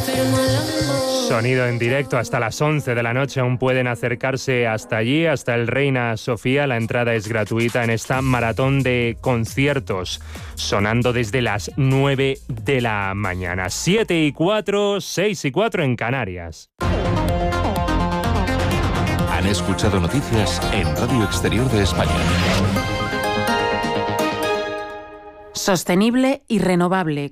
Sonido en directo hasta las 11 de la noche. Aún pueden acercarse hasta allí, hasta el Reina Sofía. La entrada es gratuita en esta maratón de conciertos, sonando desde las 9 de la mañana. 7:04, 6:04 en Canarias. Han escuchado noticias en Radio Exterior de España. Sostenible y renovable.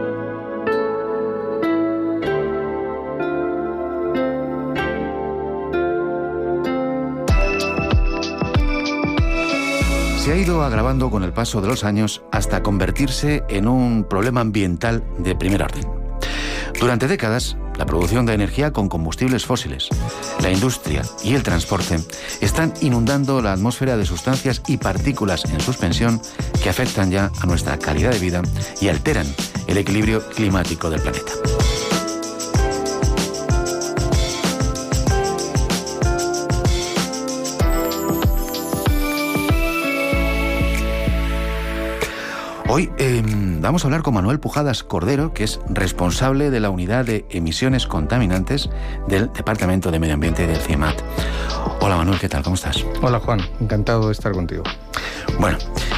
Se ha ido agravando con el paso de los años hasta convertirse en un problema ambiental de primer orden. Durante décadas, la producción de energía con combustibles fósiles, la industria y el transporte están inundando la atmósfera de sustancias y partículas en suspensión que afectan ya a nuestra calidad de vida y alteran el equilibrio climático del planeta. Hoy vamos a hablar con Manuel Pujadas Cordero, que es responsable de la Unidad de Emisiones Contaminantes del Departamento de Medio Ambiente del CIEMAT. Hola Manuel, ¿qué tal? ¿Cómo estás? Hola Juan, encantado de estar contigo. Bueno,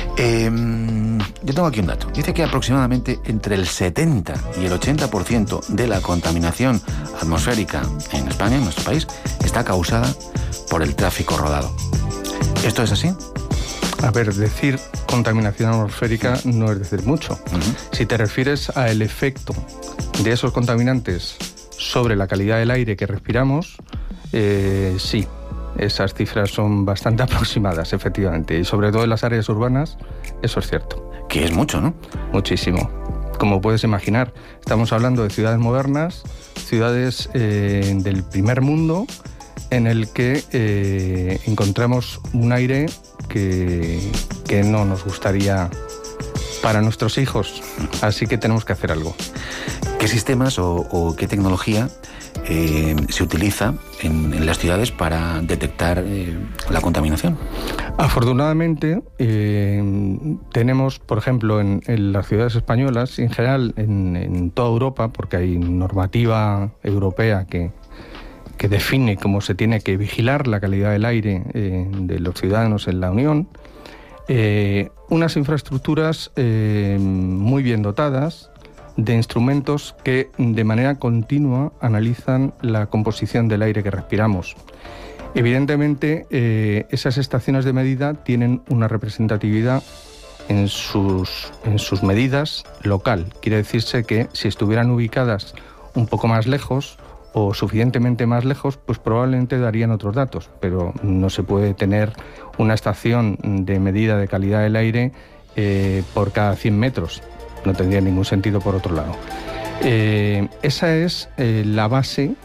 yo tengo aquí un dato. Dice que aproximadamente entre el 70 y el 80% de la contaminación atmosférica en España, en nuestro país, está causada por el tráfico rodado. ¿Esto es así? A ver, decir contaminación atmosférica no es decir mucho. Si te refieres al efecto de esos contaminantes sobre la calidad del aire que respiramos, sí, esas cifras son bastante aproximadas, efectivamente. Y sobre todo en las áreas urbanas, eso es cierto. Que es mucho, ¿no? Muchísimo. Como puedes imaginar, estamos hablando de ciudades modernas, ciudades del primer mundo, en el que encontramos un aire que no nos gustaría para nuestros hijos, así que tenemos que hacer algo. ¿Qué sistemas o qué tecnología se utiliza en las ciudades para detectar la contaminación? Afortunadamente tenemos, por ejemplo, en las ciudades españolas y en general en toda Europa, porque hay normativa europea que define cómo se tiene que vigilar la calidad del aire de los ciudadanos en la Unión, unas infraestructuras muy bien dotadas de instrumentos que de manera continua analizan la composición del aire que respiramos. Evidentemente, esas estaciones de medida tienen una representatividad en sus medidas local. Quiere decirse que si estuvieran ubicadas un poco más lejos o suficientemente más lejos, pues probablemente darían otros datos, pero no se puede tener una estación de medida de calidad del aire por cada 100 metros. No tendría ningún sentido por otro lado. Esa es la base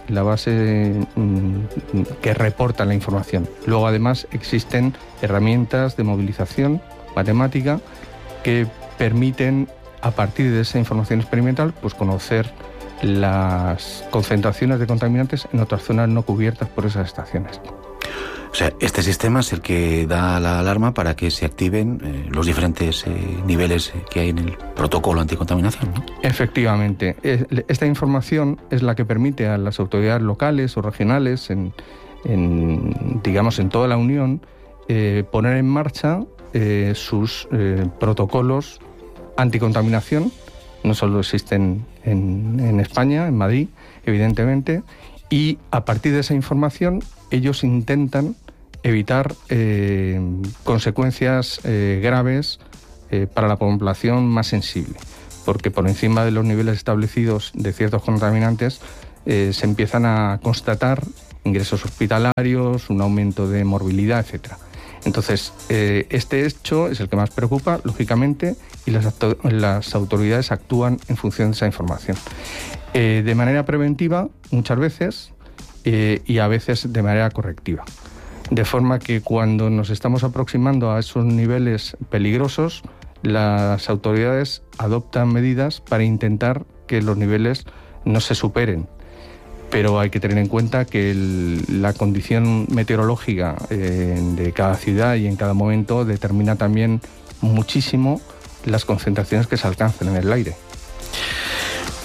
que reporta la información. Luego, además, existen herramientas de movilización matemática que permiten, a partir de esa información experimental, pues conocer las concentraciones de contaminantes en otras zonas no cubiertas por esas estaciones. O sea, este sistema es el que da la alarma para que se activen los diferentes niveles que hay en el protocolo anticontaminación, ¿no? Efectivamente. Esta información es la que permite a las autoridades locales o regionales, digamos en toda la Unión, poner en marcha sus protocolos anticontaminación. No solo existen en España, en Madrid, evidentemente, y a partir de esa información ellos intentan evitar consecuencias graves para la población más sensible, porque por encima de los niveles establecidos de ciertos contaminantes se empiezan a constatar ingresos hospitalarios, un aumento de morbilidad, etc. Entonces, este hecho es el que más preocupa, lógicamente, y las autoridades actúan en función de esa información. De manera preventiva, muchas veces, y a veces de manera correctiva. De forma que cuando nos estamos aproximando a esos niveles peligrosos, las autoridades adoptan medidas para intentar que los niveles no se superen. Pero hay que tener en cuenta que la condición meteorológica de cada ciudad y en cada momento determina también muchísimo las concentraciones que se alcanzan en el aire.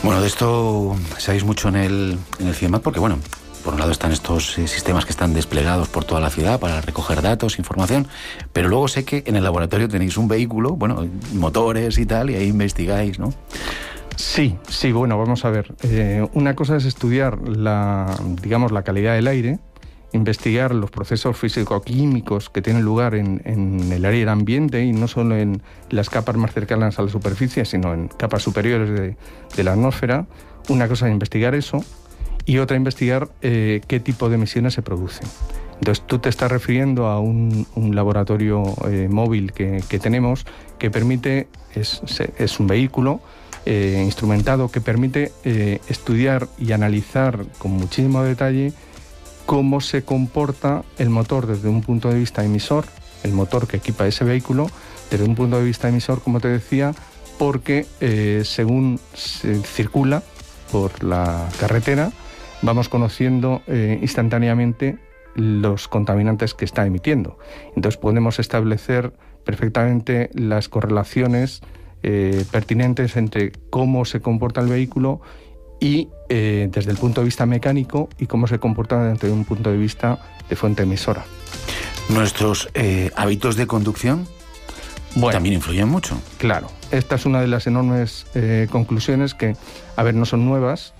Bueno, de esto sabéis mucho en el CIEMAT porque, bueno, por un lado están estos sistemas que están desplegados por toda la ciudad para recoger datos, información, pero luego sé que en el laboratorio tenéis un vehículo, bueno, motores y tal, y ahí investigáis, ¿no? Sí, bueno, vamos a ver. Una cosa es estudiar la calidad del aire, investigar los procesos físico-químicos que tienen lugar en el aire ambiente y no solo en las capas más cercanas a la superficie, sino en capas superiores de la atmósfera. Una cosa es investigar eso y otra investigar qué tipo de emisiones se producen. Entonces tú te estás refiriendo a un laboratorio móvil que tenemos que permite, es un vehículo instrumentado que permite estudiar y analizar con muchísimo detalle cómo se comporta el motor desde un punto de vista emisor, el motor que equipa ese vehículo, desde un punto de vista emisor, como te decía, porque según se circula por la carretera, vamos conociendo instantáneamente los contaminantes que está emitiendo. Entonces podemos establecer perfectamente las correlaciones pertinentes entre cómo se comporta el vehículo y desde el punto de vista mecánico y cómo se comporta desde un punto de vista de fuente emisora. ¿Nuestros hábitos de conducción también influyen mucho? Claro, esta es una de las enormes conclusiones que, no son nuevas,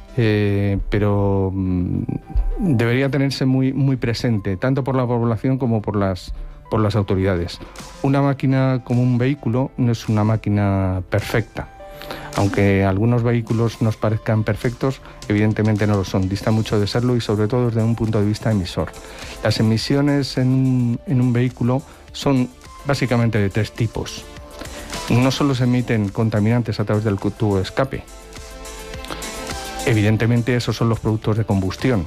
pero debería tenerse muy, muy presente, tanto por la población como por las autoridades. Una máquina como un vehículo no es una máquina perfecta. Aunque algunos vehículos nos parezcan perfectos, evidentemente no lo son, dista mucho de serlo y sobre todo desde un punto de vista emisor. Las emisiones en un vehículo son básicamente de tres tipos. No solo se emiten contaminantes a través del tubo de escape. Evidentemente esos son los productos de combustión.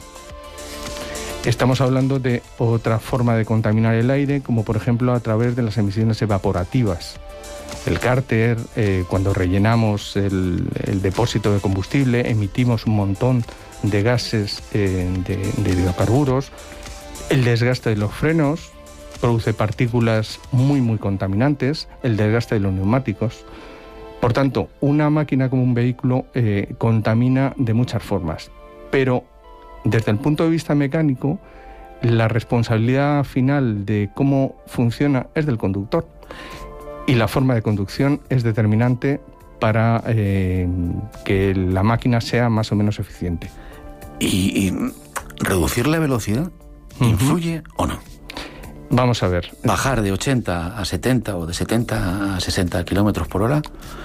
Estamos hablando de otra forma de contaminar el aire, como por ejemplo a través de las emisiones evaporativas. El cárter, cuando rellenamos el depósito de combustible, emitimos un montón de gases de hidrocarburos. El desgaste de los frenos produce partículas muy, muy contaminantes, el desgaste de los neumáticos. Por tanto, una máquina como un vehículo contamina de muchas formas, pero desde el punto de vista mecánico, la responsabilidad final de cómo funciona es del conductor. Y la forma de conducción es determinante para que la máquina sea más o menos eficiente. ¿Y reducir la velocidad influye o no? Vamos a ver. ¿Bajar de 80 a 70 o de 70 a 60 kilómetros por hora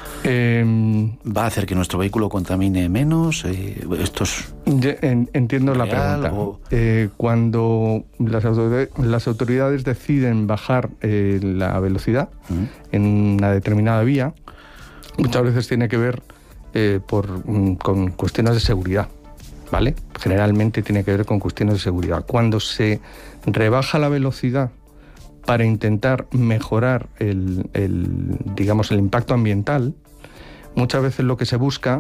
va a hacer que nuestro vehículo contamine menos? Entiendo la pregunta. Cuando las autoridades deciden bajar la velocidad en una determinada vía, muchas veces tiene que ver con cuestiones de seguridad, ¿vale? Generalmente tiene que ver con cuestiones de seguridad. Cuando se rebaja la velocidad para intentar mejorar el impacto ambiental, muchas veces lo que se busca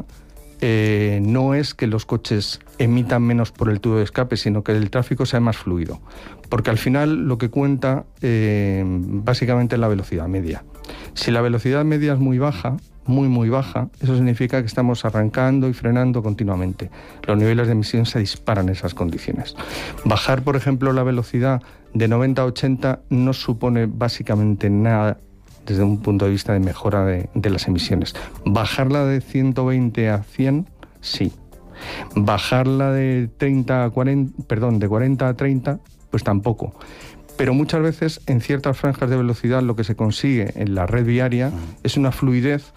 no es que los coches emitan menos por el tubo de escape, sino que el tráfico sea más fluido. Porque al final lo que cuenta básicamente es la velocidad media. Si la velocidad media es muy baja, muy, muy baja, eso significa que estamos arrancando y frenando continuamente. Los niveles de emisión se disparan en esas condiciones. Bajar, por ejemplo, la velocidad de 90 a 80 no supone básicamente nada desde un punto de vista de mejora de las emisiones. Bajarla de 120 a 100, sí. Bajarla de 40 a 30, pues tampoco. Pero muchas veces en ciertas franjas de velocidad lo que se consigue en la red viaria es una fluidez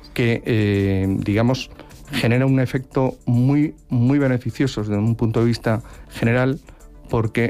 que, genera un efecto muy, muy beneficioso desde un punto de vista general, porque